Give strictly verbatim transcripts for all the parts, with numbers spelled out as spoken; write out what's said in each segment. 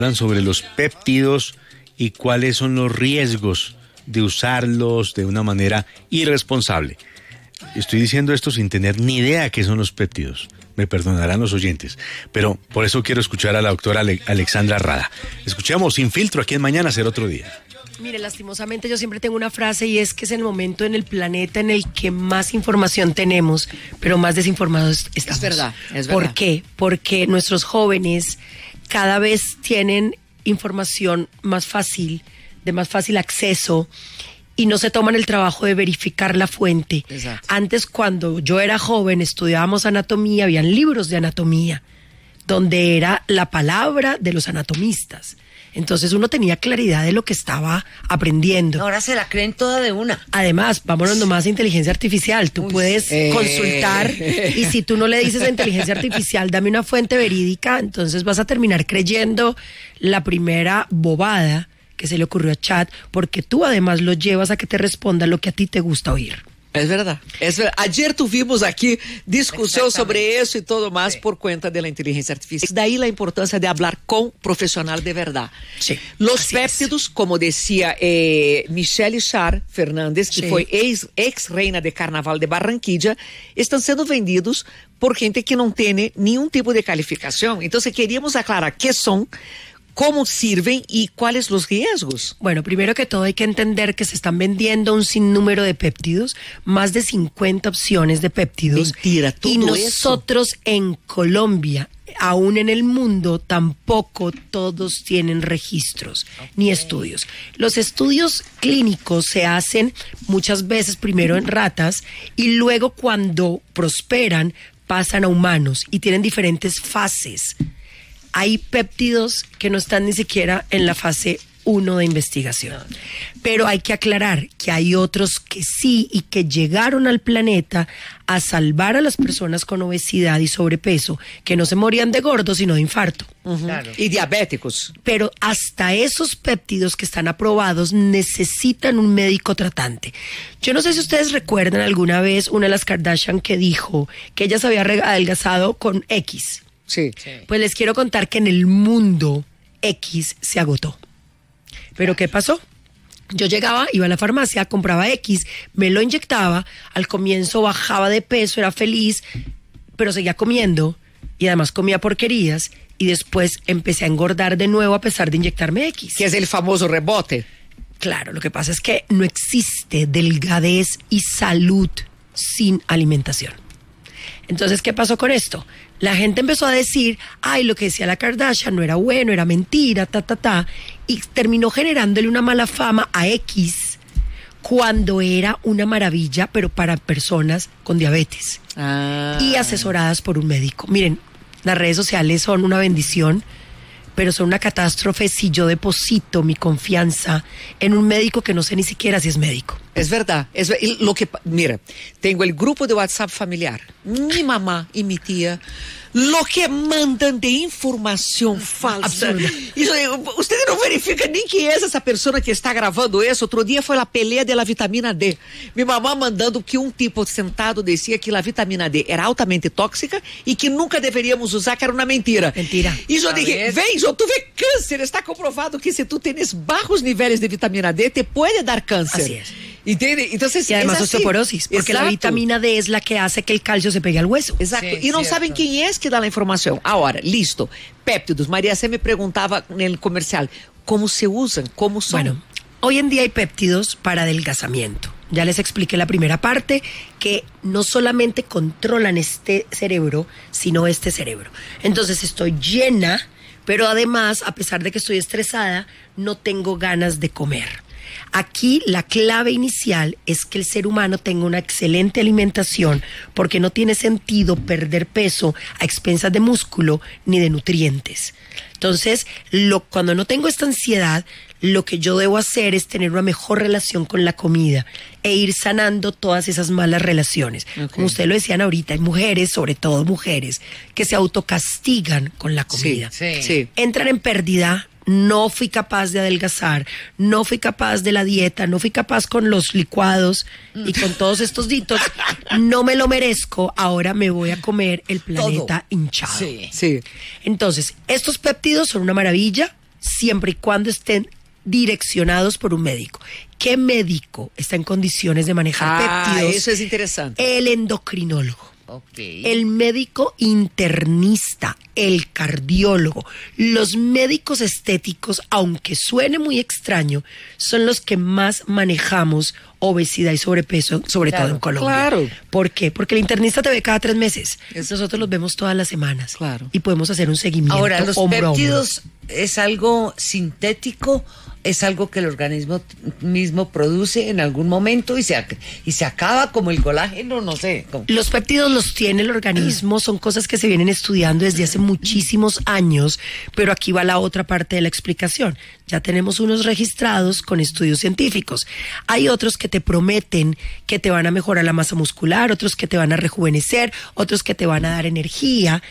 sobre los péptidos y cuáles son los riesgos de usarlos de una manera irresponsable. Estoy diciendo esto sin tener ni idea qué son los péptidos. Me perdonarán los oyentes, pero por eso quiero escuchar a la doctora Ale- Alexandra Rada. Escuchemos Sin Filtro aquí en Mañana Será Otro Día. Mire, lastimosamente yo siempre tengo una frase y es que es el momento en el planeta en el que más información tenemos, pero más desinformados estamos. Es verdad, es verdad. ¿Por qué? Porque nuestros jóvenes cada vez tienen información más fácil, de más fácil acceso, y no se toman el trabajo de verificar la fuente. Exacto. Antes, cuando yo era joven, estudiábamos anatomía, habían libros de anatomía, donde era la palabra de los anatomistas. Entonces uno tenía claridad de lo que estaba aprendiendo. Ahora se la creen toda de una. Además, vámonos nomás a inteligencia artificial. Tú Uy, puedes eh. consultar y si tú no le dices a inteligencia artificial, dame una fuente verídica, entonces vas a terminar creyendo la primera bobada que se le ocurrió a Chat, porque tú además lo llevas a que te responda lo que a ti te gusta oír. Es verdad, es verdad. Ayer tuvimos aquí discusión sobre eso y todo más sí. por cuenta de la inteligencia artificial. De ahí la importancia de hablar con profesional de verdad. Sí, Los péptidos, es. como decía eh, Michelle Char Fernández, que sí. fue ex, ex reina de Carnaval de Barranquilla, están siendo vendidos por gente que no tiene ningún tipo de calificación. Entonces queríamos aclarar qué son, cómo sirven y cuáles los riesgos. Bueno, primero que todo hay que entender que se están vendiendo un sinnúmero de péptidos, más de cincuenta opciones de péptidos. Mentira, todo y nosotros eso. En Colombia, aún en el mundo, tampoco todos tienen registros okay. ni estudios. Los estudios clínicos se hacen muchas veces primero en ratas y luego cuando prosperan pasan a humanos y tienen diferentes fases. Hay péptidos que no están ni siquiera en la fase uno de investigación. No. Pero hay que aclarar que hay otros que sí y que llegaron al planeta a salvar a las personas con obesidad y sobrepeso, que no se morían de gordos sino de infarto. Uh-huh. Claro. Y diabéticos. Pero hasta esos péptidos que están aprobados necesitan un médico tratante. Yo no sé si ustedes recuerdan alguna vez una de las Kardashian que dijo que ella se había adelgazado con X. Sí. Pues les quiero contar que en el mundo X se agotó. ¿Pero qué pasó? Yo llegaba, iba a la farmacia, compraba X, me lo inyectaba, al comienzo bajaba de peso, era feliz, pero seguía comiendo y además comía porquerías y después empecé a engordar de nuevo a pesar de inyectarme X. Que es el famoso rebote. Claro, lo que pasa es que no existe delgadez y salud sin alimentación. Entonces, ¿qué pasó con esto? La gente empezó a decir, ay, lo que decía la Kardashian no era bueno, era mentira, ta, ta, ta, y terminó generándole una mala fama a X cuando era una maravilla, pero para personas con diabetes ah. y asesoradas por un médico. Miren, las redes sociales son una bendición, pero son una catástrofe si yo deposito mi confianza en un médico que no sé ni siquiera si es médico. Es verdad, es lo que mira, tengo el grupo de WhatsApp familiar, mi mamá y mi tía, lo que mandan de información falsa. Isso, ustedes no verifican ni quién es esa persona que está grabando eso. Otro día fue la pelea de la vitamina D. Mi mamá mandando que un tipo sentado decía que la vitamina D era altamente tóxica y que nunca deberíamos usar, que era una mentira. Mentira. Y yo dije, ven, yo tuve cáncer, está comprobado que si tú tienes bajos niveles de vitamina D te puede dar cáncer. Así es. ¿Entiende? Entonces, y además es así. osteoporosis, porque Exacto. la vitamina D es la que hace que el calcio se pegue al hueso. Exacto, sí, y no cierto. saben quién es que da la información. Ahora, listo, péptidos. María C me preguntaba en el comercial, ¿cómo se usan? ¿Cómo son? Bueno, hoy en día hay péptidos para adelgazamiento. Ya les expliqué la primera parte, que no solamente controlan este cerebro, sino este cerebro. Entonces estoy llena, pero además, a pesar de que estoy estresada, no tengo ganas de comer. Aquí la clave inicial es que el ser humano tenga una excelente alimentación, porque no tiene sentido perder peso a expensas de músculo ni de nutrientes. Entonces, lo, cuando no tengo esta ansiedad, lo que yo debo hacer es tener una mejor relación con la comida e ir sanando todas esas malas relaciones. Okay. Como ustedes lo decían ahorita, hay mujeres, sobre todo mujeres, que se autocastigan con la comida. Sí, sí. Sí. Entran en pérdida. No fui capaz de adelgazar, no fui capaz de la dieta, no fui capaz con los licuados y con todos estos detox, no me lo merezco, ahora me voy a comer el planeta Todo. hinchado. Sí, sí. Entonces, estos péptidos son una maravilla, siempre y cuando estén direccionados por un médico. ¿Qué médico está en condiciones de manejar ah, péptidos? Eso es interesante. El endocrinólogo. Okay. El médico internista, el cardiólogo, los médicos estéticos, aunque suene muy extraño, son los que más manejamos obesidad y sobrepeso, sobre claro, todo en Colombia. Claro. ¿Por qué? Porque el internista te ve cada tres meses. Es... Nosotros los vemos todas las semanas. Claro. Y podemos hacer un seguimiento. Ahora, los hombro péptidos a hombro. ¿Es algo sintético? ¿Es algo que el organismo mismo produce en algún momento y se, y se acaba como el colágeno? No sé. ¿Cómo? Los péptidos los tiene el organismo, son cosas que se vienen estudiando desde hace muchísimos años, pero aquí va la otra parte de la explicación. Ya tenemos unos registrados con estudios científicos. Hay otros que te prometen que te van a mejorar la masa muscular, otros que te van a rejuvenecer, otros que te van a dar energía.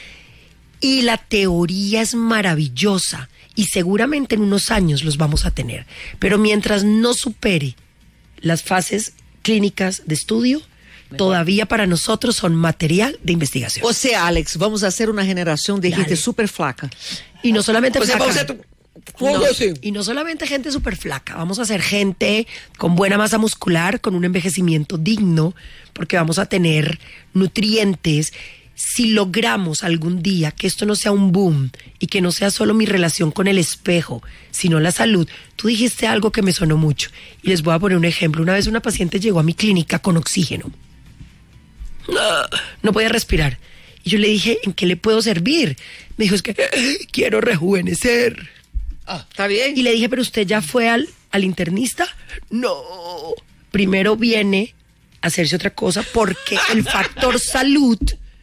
Y la teoría es maravillosa. Y seguramente en unos años los vamos a tener. Pero mientras no supere las fases clínicas de estudio, todavía para nosotros son material de investigación. O sea, Alex, vamos a hacer una generación de Dale. gente súper flaca. Y no solamente o sea, flaca. vamos a hacer... No, y no solamente gente súper flaca, vamos a hacer gente con buena masa muscular, con un envejecimiento digno, porque vamos a tener nutrientes. Si logramos algún día que esto no sea un boom y que no sea solo mi relación con el espejo, sino la salud, tú dijiste algo que me sonó mucho y les voy a poner un ejemplo. Una vez una paciente llegó a mi clínica con oxígeno. No, no podía respirar. Y yo le dije, ¿en qué le puedo servir? Me dijo, es que quiero rejuvenecer. Ah, está bien. Y le dije, ¿pero usted ya fue al, al internista? No. Primero viene a hacerse otra cosa porque el factor salud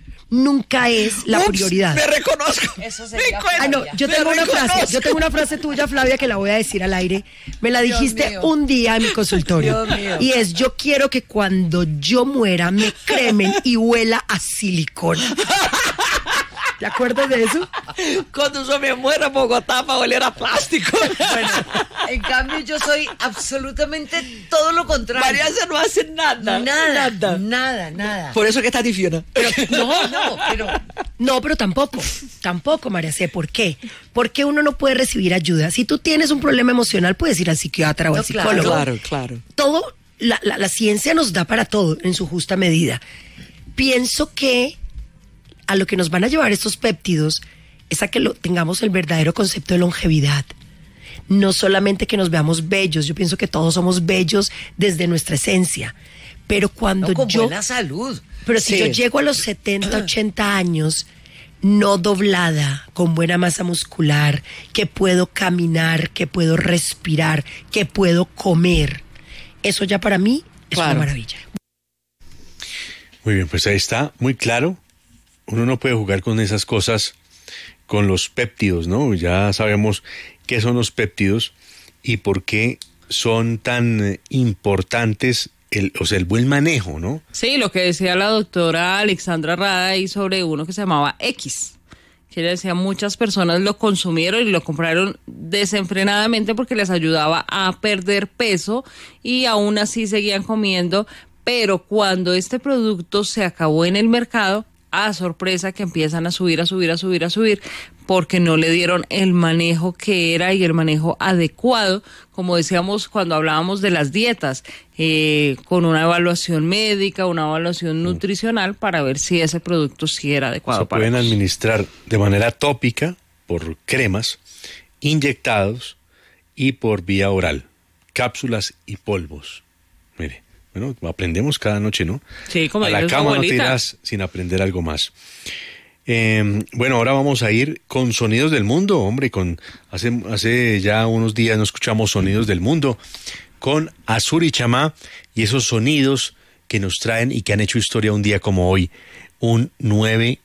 nunca es la Ups, prioridad. Me reconozco. Eso sería Ah, no, yo tengo una frase, yo tengo una frase tuya, Flavia, que la voy a decir al aire. Me la dijiste mío. un día en mi consultorio. Dios mío. Y es, yo quiero que cuando yo muera me cremen y huela a silicona. ¿Te acuerdas de eso? Cuando yo me muera, Bogotá va a oler a plástico. Bueno, en cambio yo soy absolutamente todo lo contrario. María se no hace nada. Nada, Nada. nada, nada. Por eso que está difiona. No, no, pero No, pero tampoco, tampoco, María C. ¿Por qué? Porque uno no puede recibir ayuda. Si tú tienes un problema emocional, puedes ir al psiquiatra o No, al claro, psicólogo. Claro, claro. Todo, la, la, la ciencia nos da para todo en su justa medida. Pienso que a lo que nos van a llevar estos péptidos es a que lo, tengamos el verdadero concepto de longevidad. No solamente que nos veamos bellos, yo pienso que todos somos bellos desde nuestra esencia, pero cuando no, con yo... buena salud. Pero si Sí. yo llego a los setenta, ochenta años, no doblada, con buena masa muscular, que puedo caminar, que puedo respirar, que puedo comer, eso ya para mí es Claro. una maravilla. Muy bien, pues ahí está, muy claro. Uno no puede jugar con esas cosas, con los péptidos, ¿no? Ya sabemos qué son los péptidos y por qué son tan eh, importantes, el, o sea, el buen manejo, ¿no? Sí, lo que decía la doctora Alexandra Rada ahí sobre uno que se llamaba X, que ella decía muchas personas lo consumieron y lo compraron desenfrenadamente porque les ayudaba a perder peso y aún así seguían comiendo, pero cuando este producto se acabó en el mercado, a sorpresa que empiezan a subir, a subir, a subir, a subir, porque no le dieron el manejo que era y el manejo adecuado, como decíamos cuando hablábamos de las dietas, eh, con una evaluación médica, una evaluación nutricional para ver si ese producto sí era adecuado Se para pueden nosotros. administrar de manera tópica, por cremas, inyectados y por vía oral, cápsulas y polvos. Mire, bueno, aprendemos cada noche, ¿no? Sí, como a la dijo su cama no te abuelita. irás sin aprender algo más. Eh, bueno, ahora vamos a ir con Sonidos del Mundo, hombre, con hace, hace ya unos días no escuchamos Sonidos del Mundo, con Azuri Chamá y esos sonidos que nos traen y que han hecho historia un día como hoy, un nueve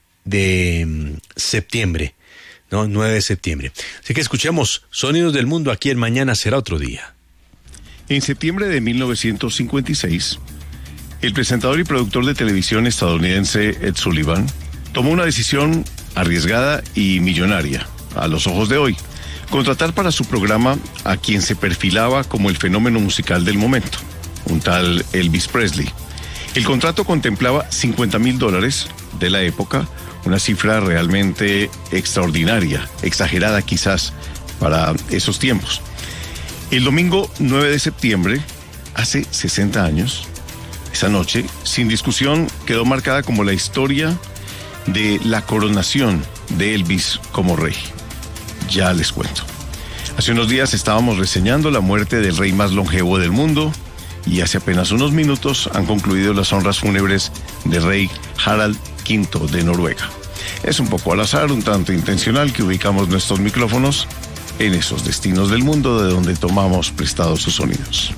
de septiembre, ¿no? nueve de septiembre. Así que escuchemos Sonidos del Mundo aquí en Mañana Será Otro Día. En septiembre de mil novecientos cincuenta y seis, el presentador y productor de televisión estadounidense Ed Sullivan tomó una decisión arriesgada y millonaria, a los ojos de hoy, contratar para su programa a quien se perfilaba como el fenómeno musical del momento, un tal Elvis Presley. El contrato contemplaba cincuenta mil dólares de la época, una cifra realmente extraordinaria, exagerada quizás, para esos tiempos. El domingo nueve de septiembre, hace sesenta años, esa noche, sin discusión, quedó marcada como la historia de la coronación de Elvis como rey. Ya les cuento. Hace unos días estábamos reseñando la muerte del rey más longevo del mundo y hace apenas unos minutos han concluido las honras fúnebres del rey Harald quinto de Noruega. Es un poco al azar, un tanto intencional que ubicamos nuestros micrófonos en esos destinos del mundo de donde tomamos prestados sus sonidos.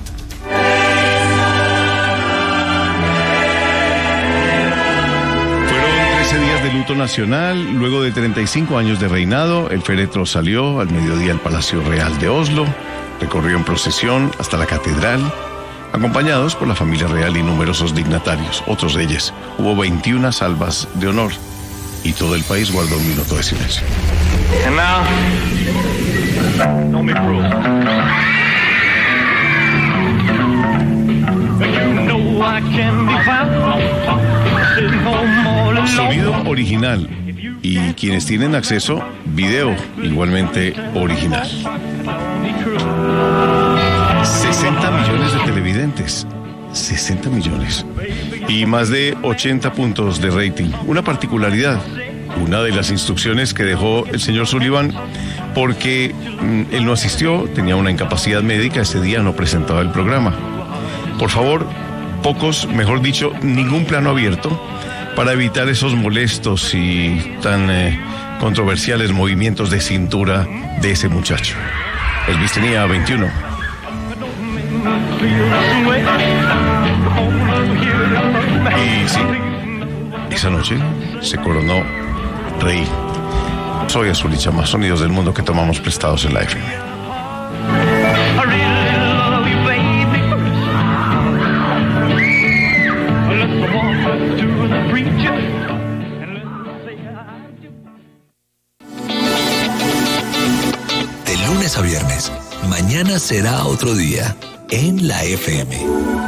Fueron trece días de luto nacional. Luego de treinta y cinco años de reinado, el féretro salió al mediodía al Palacio Real de Oslo, recorrió en procesión hasta la catedral, acompañados por la familia real y numerosos dignatarios, otros reyes. Hubo veintiuna salvas de honor y todo el país guardó un minuto de silencio. And now, don't be cruel. You know I can be found sitting home all alone. Sonido original y quienes tienen acceso, video igualmente original. sesenta millones de televidentes, sesenta millones y más de ochenta puntos de rating. Una particularidad, una de las instrucciones que dejó el señor Sullivan, porque mm, él no asistió, tenía una incapacidad médica, ese día no presentaba el programa. Por favor, pocos, mejor dicho, ningún plano abierto para evitar esos molestos y tan eh, controversiales movimientos de cintura de ese muchacho. Elvis tenía veintiuno. Y sí, esa noche se coronó rey. Soy Azul y Chama, sonidos del mundo que tomamos prestados en la F M. De lunes a viernes, mañana será otro día en la F M.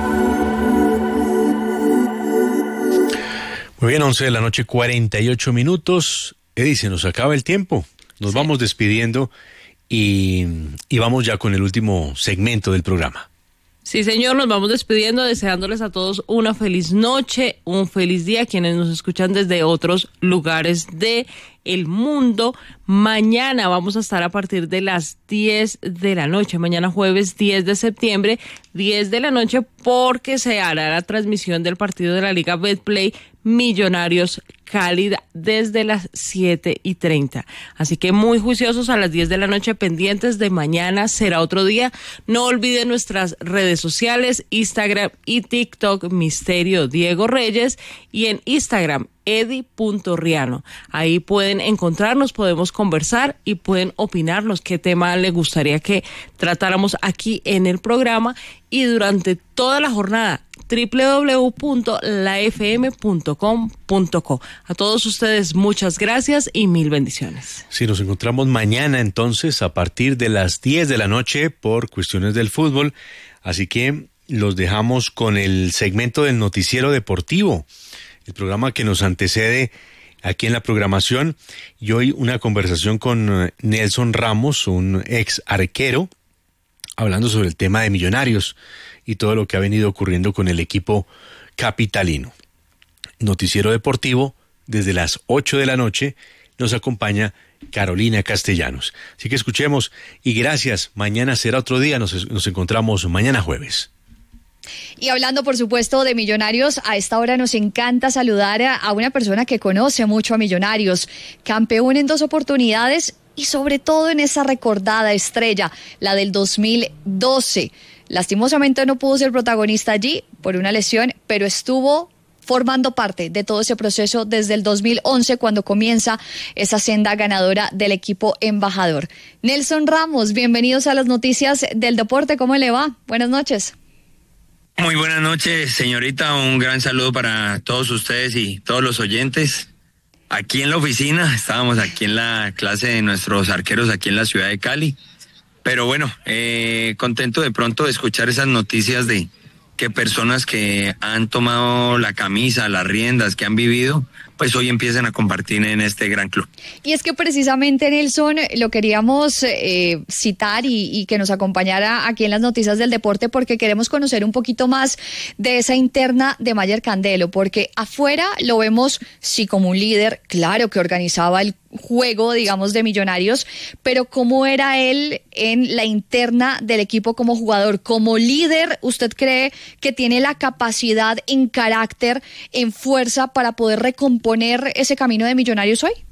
Muy bien, once de la noche, cuarenta y ocho minutos. Eddie, se nos acaba el tiempo. Nos sí. vamos despidiendo y, y vamos ya con el último segmento del programa. Sí, señor, nos vamos despidiendo, deseándoles a todos una feliz noche, un feliz día, quienes nos escuchan desde otros lugares de el mundo. Mañana vamos a estar a partir de las diez de la noche, mañana jueves diez de septiembre, diez de la noche, porque se hará la transmisión del partido de la Liga Betplay Millonarios Cali desde las siete y treinta. Así que muy juiciosos a las diez de la noche, pendientes de mañana será otro día. No olviden nuestras redes sociales, Instagram y TikTok, Misterio Diego Reyes, y en Instagram, edi punto riano. Ahí pueden encontrarnos, podemos conversar y pueden opinarnos qué tema les gustaría que tratáramos aquí en el programa y durante toda la jornada doble u doble u doble u punto la f m punto com punto co. A todos ustedes muchas gracias y mil bendiciones. Sí, nos encontramos mañana entonces a partir de las diez de la noche por cuestiones del fútbol, así que los dejamos con el segmento del noticiero deportivo, el programa que nos antecede aquí en la programación, y hoy una conversación con Nelson Ramos, un ex arquero, hablando sobre el tema de Millonarios y todo lo que ha venido ocurriendo con el equipo capitalino. Noticiero deportivo, desde las ocho de la noche, nos acompaña Carolina Castellanos. Así que escuchemos y gracias. Mañana será otro día, nos, nos encontramos mañana jueves. Y hablando, por supuesto, de Millonarios, a esta hora nos encanta saludar a, a una persona que conoce mucho a Millonarios, campeón en dos oportunidades y sobre todo en esa recordada estrella, la del dos mil doce. Lastimosamente no pudo ser protagonista allí por una lesión, pero estuvo formando parte de todo ese proceso desde el dos mil once, cuando comienza esa senda ganadora del equipo embajador. Nelson Ramos, bienvenidos a las noticias del deporte. ¿Cómo le va? Buenas noches. Muy buenas noches, señorita. Un gran saludo para todos ustedes y todos los oyentes. Aquí en la oficina, estábamos aquí en la clase de nuestros arqueros aquí en la ciudad de Cali. Pero bueno, eh, contento de pronto de escuchar esas noticias de que personas que han tomado la camisa, las riendas, que han vivido, pues hoy empiezan a compartir en este gran club. Y es que precisamente, Nelson, lo queríamos eh, citar y, y que nos acompañara aquí en las noticias del deporte, porque queremos conocer un poquito más de esa interna de Mayer Candelo, porque afuera lo vemos sí como un líder, claro que organizaba el juego, digamos, de Millonarios, pero ¿cómo era él en la interna del equipo como jugador? Como líder, ¿usted cree que tiene la capacidad en carácter, en fuerza para poder recomponer ese camino de Millonarios hoy?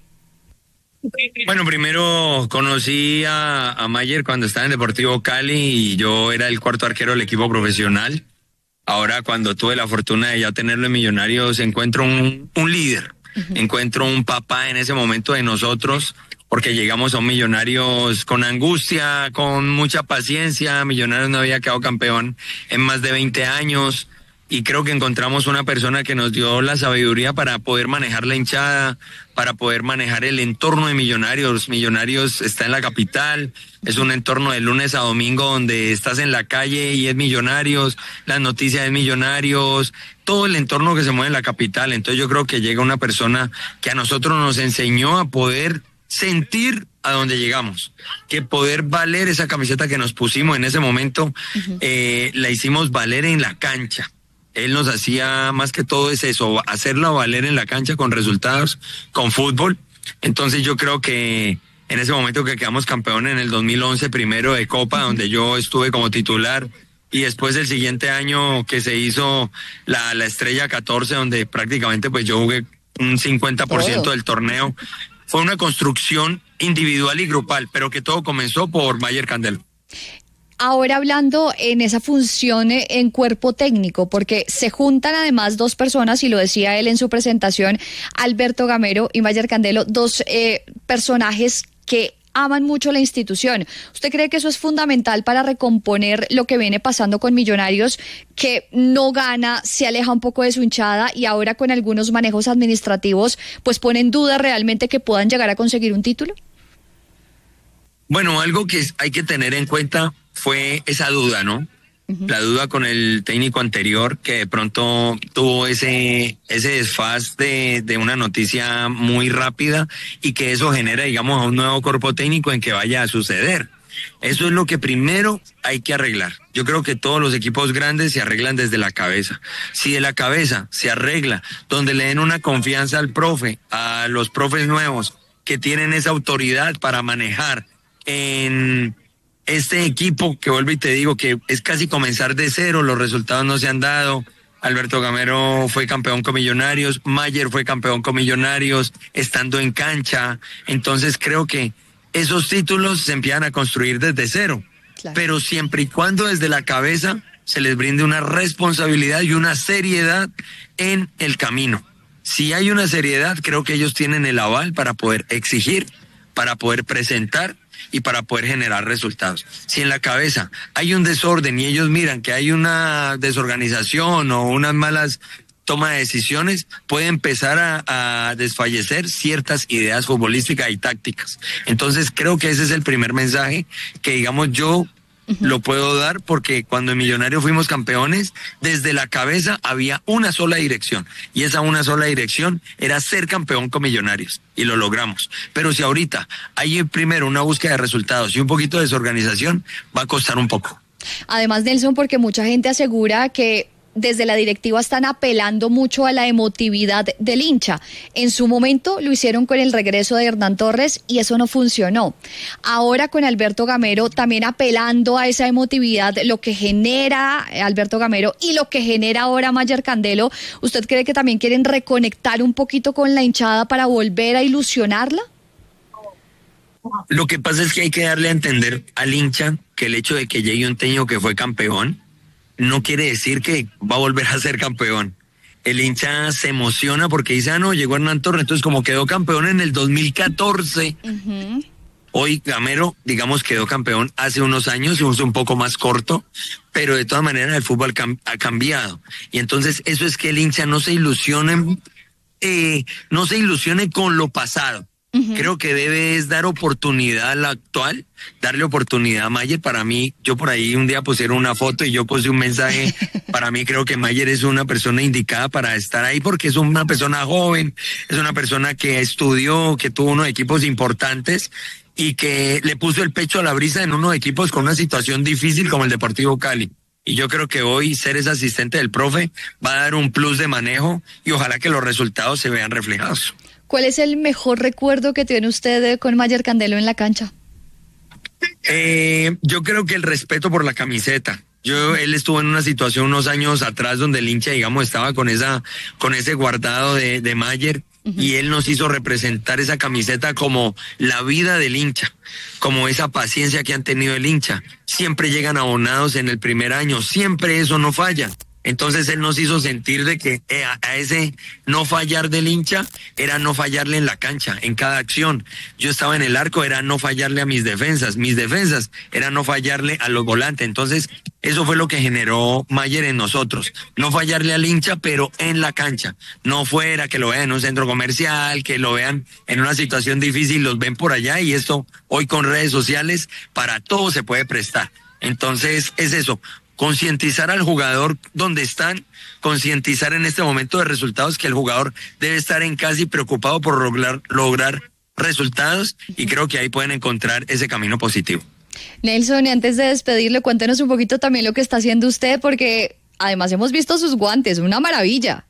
Bueno, primero conocí a, a Mayer cuando estaba en Deportivo Cali y yo era el cuarto arquero del equipo profesional. Ahora, cuando tuve la fortuna de ya tenerlo en Millonarios, encuentro un, un líder. Uh-huh. Encuentro un papá en ese momento de nosotros, porque llegamos a un Millonarios con angustia, con mucha paciencia. Millonarios no había quedado campeón en más de veinte años y creo que encontramos una persona que nos dio la sabiduría para poder manejar la hinchada, para poder manejar el entorno de Millonarios. Millonarios está en la capital, es un entorno de lunes a domingo donde estás en la calle y es Millonarios, las noticias es Millonarios, todo el entorno que se mueve en la capital. Entonces yo creo que llega una persona que a nosotros nos enseñó a poder sentir a donde llegamos, que poder valer esa camiseta que nos pusimos en ese momento, uh-huh. eh, la hicimos valer en la cancha. Él nos hacía más que todo es eso, hacerla valer en la cancha con resultados, con fútbol. Entonces yo creo que en ese momento que quedamos campeones en el dos mil once, primero de Copa, uh-huh. donde yo estuve como titular, y después el siguiente año que se hizo la, la Estrella catorce, donde prácticamente pues yo jugué un cincuenta por ciento oh. del torneo. Fue una construcción individual y grupal, pero que todo comenzó por Mayer Candelo. Ahora hablando en esa función en cuerpo técnico, porque se juntan además dos personas, y lo decía él en su presentación, Alberto Gamero y Mayer Candelo, dos eh, personajes que aman mucho la institución. ¿Usted cree que eso es fundamental para recomponer lo que viene pasando con Millonarios, que no gana, se aleja un poco de su hinchada y ahora con algunos manejos administrativos pues pone en duda realmente que puedan llegar a conseguir un título? Bueno, algo que hay que tener en cuenta fue esa duda, ¿no? Uh-huh. La duda con el técnico anterior, que de pronto tuvo ese ese desfaz de, de una noticia muy rápida y que eso genera, digamos, a un nuevo cuerpo técnico en que vaya a suceder. Eso es lo que primero hay que arreglar. Yo creo que todos los equipos grandes se arreglan desde la cabeza. Si de la cabeza se arregla, donde le den una confianza al profe, a los profes nuevos que tienen esa autoridad para manejar en este equipo, que vuelvo y te digo que es casi comenzar de cero, los resultados no se han dado. Alberto Gamero fue campeón con Millonarios, Mayer fue campeón con Millonarios, estando en cancha. Entonces creo que esos títulos se empiezan a construir desde cero, claro. Pero siempre y cuando desde la cabeza se les brinde una responsabilidad y una seriedad en el camino. Si hay una seriedad, creo que ellos tienen el aval para poder exigir, para poder presentar y para poder generar resultados. Si en la cabeza hay un desorden y ellos miran que hay una desorganización o unas malas toma de decisiones, puede empezar a, a desfallecer ciertas ideas futbolísticas y tácticas. Entonces creo que ese es el primer mensaje que, digamos, yo uh-huh. lo puedo dar, porque cuando en Millonarios fuimos campeones, desde la cabeza había una sola dirección, y esa una sola dirección era ser campeón con Millonarios, y lo logramos. Pero si ahorita hay primero una búsqueda de resultados y un poquito de desorganización, va a costar un poco. Además, Nelson, porque mucha gente asegura que desde la directiva están apelando mucho a la emotividad del hincha. En su momento lo hicieron con el regreso de Hernán Torres y eso no funcionó. Ahora con Alberto Gamero también apelando a esa emotividad, lo que genera Alberto Gamero y lo que genera ahora Mayer Candelo. ¿Usted cree que también quieren reconectar un poquito con la hinchada para volver a ilusionarla? Lo que pasa es que hay que darle a entender al hincha que el hecho de que llegue un técnico que fue campeón no quiere decir que va a volver a ser campeón. El hincha se emociona porque dice, ah, no, llegó Hernán Torres, entonces como quedó campeón en el dos mil catorce, uh-huh. Hoy Gamero, digamos, quedó campeón hace unos años, es un poco más corto, pero de todas maneras el fútbol cam- ha cambiado. Y entonces eso es que el hincha no se ilusione, eh, no se ilusione con lo pasado. Uh-huh. Creo que debe es dar oportunidad a la actual, darle oportunidad a Mayer. Para mí, yo por ahí un día pusieron una foto y yo puse un mensaje. Para mí creo que Mayer es una persona indicada para estar ahí porque es una persona joven, es una persona que estudió, que tuvo unos equipos importantes y que le puso el pecho a la brisa en unos equipos con una situación difícil como el Deportivo Cali. Y yo creo que hoy ser ese asistente del profe va a dar un plus de manejo y ojalá que los resultados se vean reflejados. ¿Cuál es el mejor recuerdo que tiene usted con Mayer Candelo en la cancha? Eh, yo creo que el respeto por la camiseta. Yo, él estuvo en una situación unos años atrás donde el hincha, digamos, estaba con esa, con ese guardado de, de Mayer. Uh-huh. Y él nos hizo representar esa camiseta como la vida del hincha, como esa paciencia que han tenido el hincha. Siempre llegan abonados en el primer año, siempre eso no falla. Entonces él nos hizo sentir de que eh, a, a ese no fallar del hincha era no fallarle en la cancha, en cada acción. Yo estaba en el arco, era no fallarle a mis defensas, mis defensas era no fallarle a los volantes. Entonces eso fue lo que generó Mayer en nosotros, no fallarle al hincha, pero en la cancha, no fuera que lo vean en un centro comercial, que lo vean en una situación difícil, los ven por allá y esto hoy con redes sociales para todo se puede prestar. Entonces es eso. Concientizar al jugador donde están, concientizar en este momento de resultados que el jugador debe estar en casa y preocupado por lograr, lograr resultados y creo que ahí pueden encontrar ese camino positivo. Nelson, antes de despedirle, cuéntenos un poquito también lo que está haciendo usted porque además hemos visto sus guantes, una maravilla.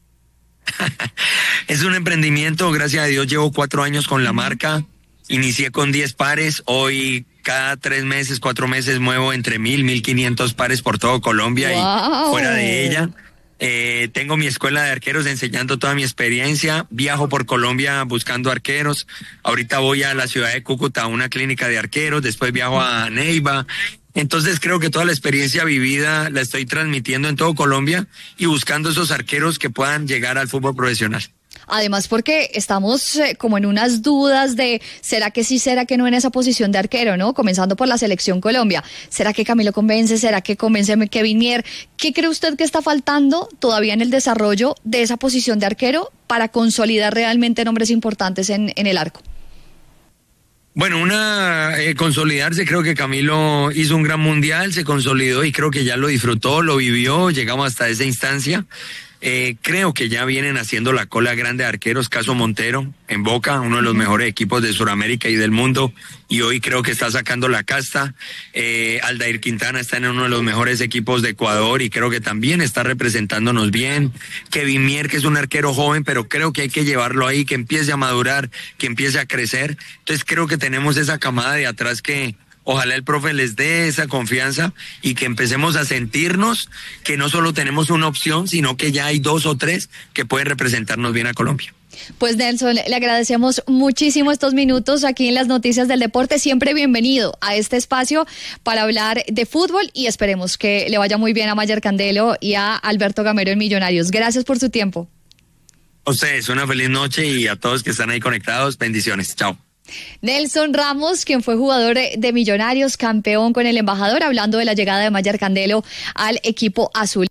Es un emprendimiento, gracias a Dios llevo cuatro años con la marca, inicié con diez pares, hoy cada tres meses, cuatro meses muevo entre mil, mil quinientos pares por todo Colombia. Wow. Y fuera de ella. Eh, tengo mi escuela de arqueros enseñando toda mi experiencia. Viajo por Colombia buscando arqueros. Ahorita voy a la ciudad de Cúcuta a una clínica de arqueros. Después viajo a Neiva. Entonces creo que toda la experiencia vivida la estoy transmitiendo en todo Colombia y buscando esos arqueros que puedan llegar al fútbol profesional. Además porque estamos eh, como en unas dudas de ¿será que sí, será que no en esa posición de arquero, no? Comenzando por la selección Colombia. ¿Será que Camilo convence? ¿Será que convence Kevin Mier? ¿Qué cree usted que está faltando todavía en el desarrollo de esa posición de arquero para consolidar realmente nombres importantes en, en el arco? Bueno, una eh, consolidarse, creo que Camilo hizo un gran mundial, se consolidó y creo que ya lo disfrutó, lo vivió, llegamos hasta esa instancia. Eh, creo que ya vienen haciendo la cola grande de arqueros, caso Montero en Boca, uno de los mejores equipos de Sudamérica y del mundo, y hoy creo que está sacando la casta. eh, Aldair Quintana está en uno de los mejores equipos de Ecuador y creo que también está representándonos bien. Kevin Mier, que es un arquero joven, pero creo que hay que llevarlo ahí, que empiece a madurar, que empiece a crecer. Entonces creo que tenemos esa camada de atrás que ojalá el profe les dé esa confianza y que empecemos a sentirnos que no solo tenemos una opción, sino que ya hay dos o tres que pueden representarnos bien a Colombia. Pues Nelson, le agradecemos muchísimo estos minutos aquí en las Noticias del Deporte. Siempre bienvenido a este espacio para hablar de fútbol y esperemos que le vaya muy bien a Mayer Candelo y a Alberto Gamero en Millonarios. Gracias por su tiempo. A ustedes, una feliz noche y a todos que están ahí conectados, bendiciones. Chao. Nelson Ramos, quien fue jugador de Millonarios, campeón con el embajador, hablando de la llegada de Mayer Candelo al equipo azul.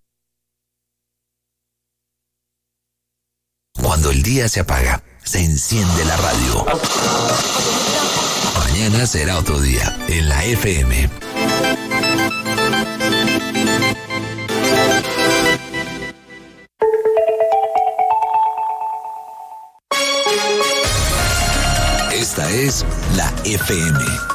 Cuando el día se apaga, se enciende la radio. Mañana será otro día en la F M. Esta es la F M.